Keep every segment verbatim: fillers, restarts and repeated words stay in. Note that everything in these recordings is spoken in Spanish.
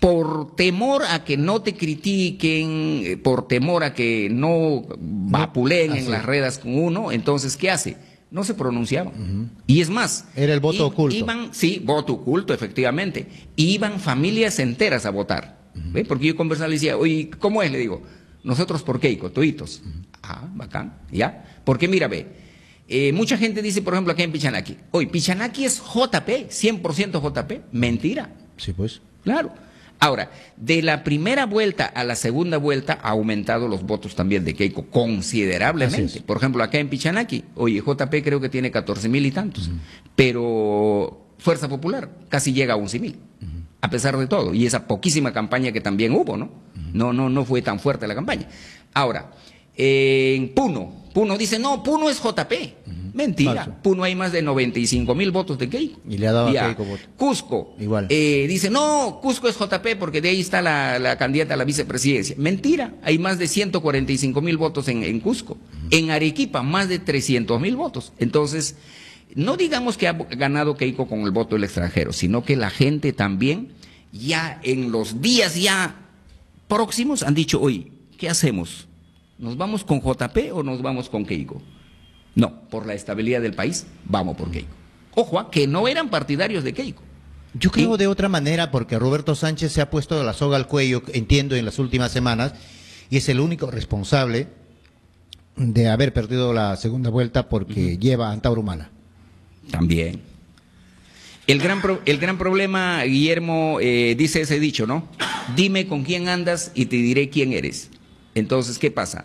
por temor a que no te critiquen, por temor a que no vapuleen en las redes con uno, entonces, ¿qué hace? No se pronunciaban. Uh-huh. Y es más... Era el voto i- oculto. Iban, sí, voto oculto, efectivamente. Iban familias enteras a votar. Uh-huh. ¿Ve? Porque yo conversaba y le decía, oye, ¿cómo es? Le digo, nosotros por Keiko, toditos. Uh-huh. Ah, bacán, ¿ya? Porque mira, ve, eh, mucha gente dice, por ejemplo, aquí en Pichanaki, oye, Pichanaki es J P, cien por ciento J P. Mentira. Sí, pues. Claro. Ahora, de la primera vuelta a la segunda vuelta ha aumentado los votos también de Keiko considerablemente. Por ejemplo, acá en Pichanaki, oye, J P creo que tiene catorce mil y tantos, uh-huh. pero Fuerza Popular casi llega a once mil, uh-huh. a pesar de todo. Y esa poquísima campaña que también hubo, ¿no? Uh-huh. No, no, no fue tan fuerte la campaña. Ahora, en Puno, Puno dice, no, Puno es J P. Uh-huh. Mentira, falso. Puno hay más de noventa y cinco mil votos de Keiko. Y le ha dado a Keiko voto. Cusco, igual. Eh, dice, no, Cusco es J P porque de ahí está la, la candidata a la vicepresidencia. Mentira, hay más de ciento cuarenta y cinco mil votos en, en Cusco. Uh-huh. En Arequipa, más de trescientos mil votos. Entonces, no digamos que ha ganado Keiko con el voto del extranjero, sino que la gente también, ya en los días ya próximos, han dicho, oye, ¿qué hacemos? ¿Nos vamos con J P o nos vamos con Keiko? No, por la estabilidad del país, vamos por Keiko. Ojo, que no eran partidarios de Keiko. Yo creo ¿Sí? de otra manera, porque Roberto Sánchez se ha puesto la soga al cuello, entiendo, en las últimas semanas, y es el único responsable de haber perdido la segunda vuelta porque uh-huh. lleva a Antauro Humala. También. El gran, pro, el gran problema, Guillermo, eh, dice ese dicho, ¿no? Dime con quién andas y te diré quién eres. Entonces, ¿qué pasa?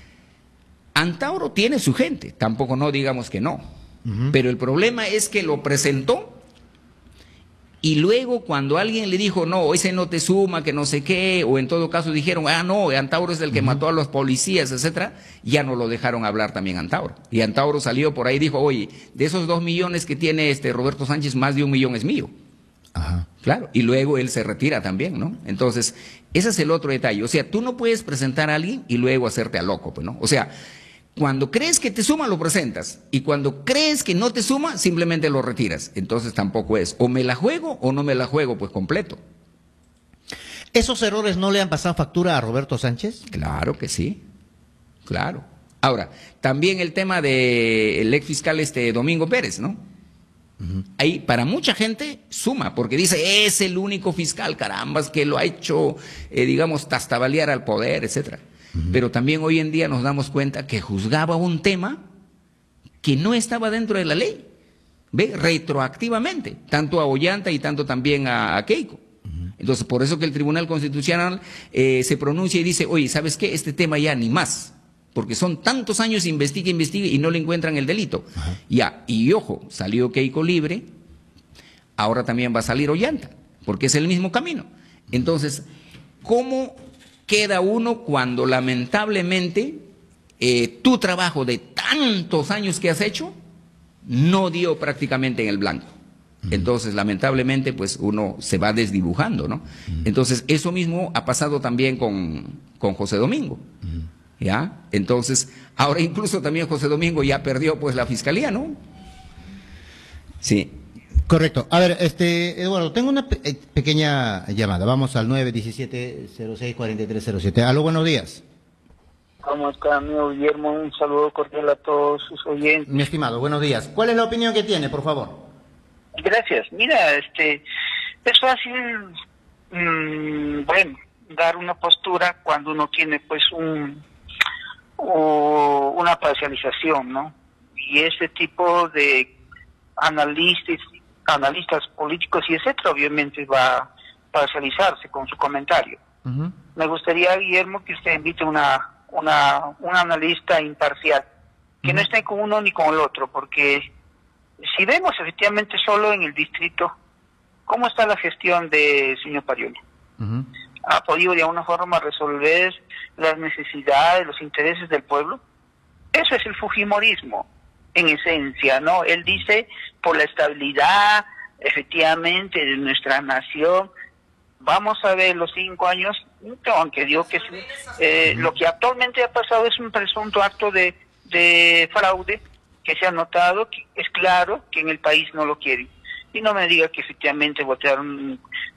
Antauro tiene su gente, tampoco no digamos que no, uh-huh. pero el problema es que lo presentó y luego cuando alguien le dijo, no, ese no te suma, que no sé qué, o en todo caso dijeron, ah, no, Antauro es el que uh-huh. mató a los policías, etcétera, ya no lo dejaron hablar también Antauro. Y Antauro salió por ahí y dijo, oye, de esos dos millones que tiene este Roberto Sánchez, más de un millón es mío. Ajá. Claro, y luego él se retira también, ¿no? Entonces, ese es el otro detalle. O sea, tú no puedes presentar a alguien y luego hacerte a loco, pues, ¿no? O sea, cuando crees que te suma, lo presentas. Y cuando crees que no te suma, simplemente lo retiras. Entonces tampoco es. O me la juego o no me la juego, pues completo. ¿Esos errores no le han pasado factura a Roberto Sánchez? Claro que sí. Claro. Ahora, también el tema del ex fiscal este Domingo Pérez, ¿no? Uh-huh. Ahí para mucha gente suma, porque dice, es el único fiscal, carambas, que lo ha hecho, eh, digamos, tastabalear al poder, etcétera. Uh-huh. Pero también hoy en día nos damos cuenta que juzgaba un tema que no estaba dentro de la ley, ¿ve? Retroactivamente, tanto a Ollanta y tanto también a, a Keiko. Uh-huh. Entonces, por eso que el Tribunal Constitucional eh, se pronuncia y dice, oye, ¿sabes qué? Este tema ya ni más, porque son tantos años, investiga, investiga y no le encuentran el delito. Uh-huh. Ya, y ojo, salió Keiko libre, ahora también va a salir Ollanta, porque es el mismo camino. Entonces, ¿cómo queda uno cuando lamentablemente eh, tu trabajo de tantos años que has hecho no dio prácticamente en el blanco? Uh-huh. Entonces, lamentablemente, pues uno se va desdibujando, ¿no? Uh-huh. Entonces, eso mismo ha pasado también con, con José Domingo, uh-huh. ¿ya? Entonces, ahora incluso también José Domingo ya perdió pues la fiscalía, ¿no? Sí. Correcto. A ver, este, Eduardo, tengo una pe pequeña llamada. Vamos al nueve diecisiete, cero seis, cuarenta y tres cero siete. Aló, buenos días. ¿Cómo está, amigo Guillermo? Un saludo cordial a todos sus oyentes. Mi estimado, buenos días. ¿Cuál es la opinión que tiene, por favor? Gracias. Mira, este, es fácil, mmm, bueno, dar una postura cuando uno tiene, pues, un, o una parcialización, ¿no? Y ese tipo de analistas, analistas políticos y etcétera, obviamente va a parcializarse con su comentario. Uh-huh. Me gustaría, Guillermo, que usted invite una, una, un analista imparcial, que uh-huh. no esté con uno ni con el otro, porque si vemos efectivamente solo en el distrito, ¿cómo está la gestión de señor Parioli? Uh-huh. ¿Ha podido de alguna forma resolver las necesidades, los intereses del pueblo? Eso es el fujimorismo, en esencia, ¿no? Él dice, por la estabilidad, efectivamente, de nuestra nación, vamos a ver los cinco años, aunque digo que eh, lo que actualmente ha pasado es un presunto acto de, de fraude, que se ha notado, que es claro que en el país no lo quieren. Y no me diga que efectivamente votaron